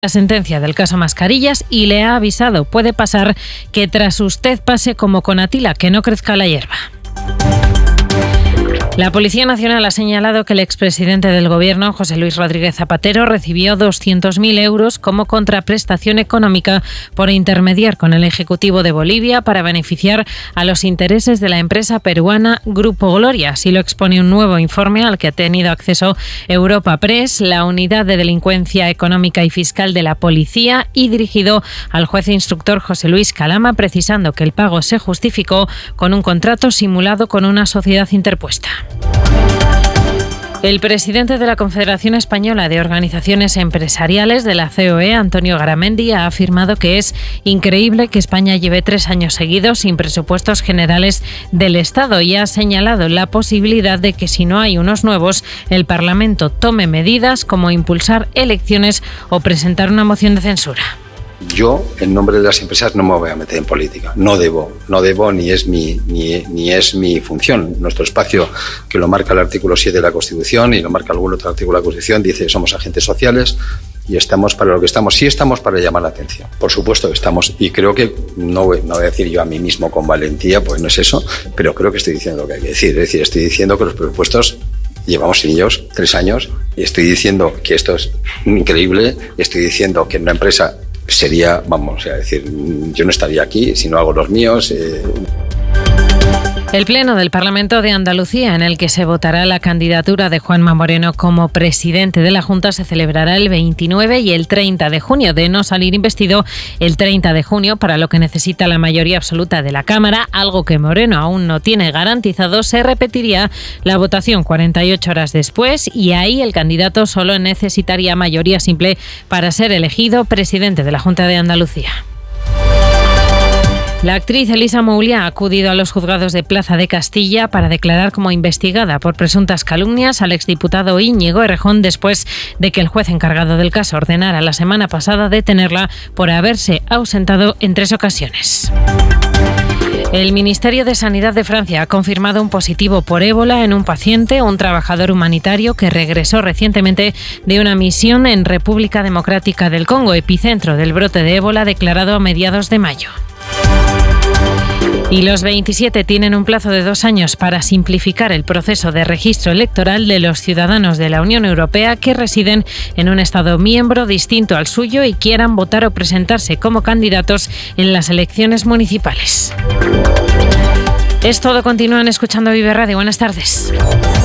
la sentencia del caso Mascarillas y le ha avisado: puede pasar que tras usted pase como con Atila, que no crezca la hierba. La Policía Nacional ha señalado que el expresidente del Gobierno, José Luis Rodríguez Zapatero, recibió 200.000 euros como contraprestación económica por intermediar con el Ejecutivo de Bolivia para beneficiar a los intereses de la empresa peruana Grupo Gloria. Así lo expone un nuevo informe al que ha tenido acceso Europa Press, la unidad de delincuencia económica y fiscal de la policía, y dirigido al juez instructor José Luis Calama, precisando que el pago se justificó con un contrato simulado con una sociedad interpuesta. El presidente de la Confederación Española de Organizaciones Empresariales, de la COE, Antonio Garamendi, ha afirmado que es increíble que España lleve 3 años seguidos sin presupuestos generales del Estado, y ha señalado la posibilidad de que, si no hay unos nuevos, el Parlamento tome medidas como impulsar elecciones o presentar una moción de censura. Yo, en nombre de las empresas, no me voy a meter en política. No debo, ni es mi función. Nuestro espacio, que lo marca el artículo 7 de la Constitución y lo marca algún otro artículo de la Constitución, dice que somos agentes sociales y estamos para lo que estamos. Sí estamos para llamar la atención. Por supuesto que estamos, y creo que, no voy a decir yo a mí mismo con valentía, pues no es eso, pero creo que estoy diciendo lo que hay que decir. Es decir, estoy diciendo que los presupuestos llevamos sin ellos 3 años, y estoy diciendo que esto es increíble, y estoy diciendo que en una empresa sería, yo no estaría aquí si no hago los míos. El Pleno del Parlamento de Andalucía, en el que se votará la candidatura de Juanma Moreno como presidente de la Junta, se celebrará el 29 y el 30 de junio. De no salir investido el 30 de junio, para lo que necesita la mayoría absoluta de la Cámara, algo que Moreno aún no tiene garantizado, se repetiría la votación 48 horas después, y ahí el candidato solo necesitaría mayoría simple para ser elegido presidente de la Junta de Andalucía. La actriz Elisa Mouliá ha acudido a los juzgados de Plaza de Castilla para declarar como investigada por presuntas calumnias al exdiputado Íñigo Errejón, después de que el juez encargado del caso ordenara la semana pasada detenerla por haberse ausentado en 3 ocasiones. El Ministerio de Sanidad de Francia ha confirmado un positivo por ébola en un paciente, un trabajador humanitario que regresó recientemente de una misión en República Democrática del Congo, epicentro del brote de ébola declarado a mediados de mayo. Y los 27 tienen un plazo de 2 años para simplificar el proceso de registro electoral de los ciudadanos de la Unión Europea que residen en un Estado miembro distinto al suyo y quieran votar o presentarse como candidatos en las elecciones municipales. Es todo. Continúan escuchando Vive Radio. Buenas tardes.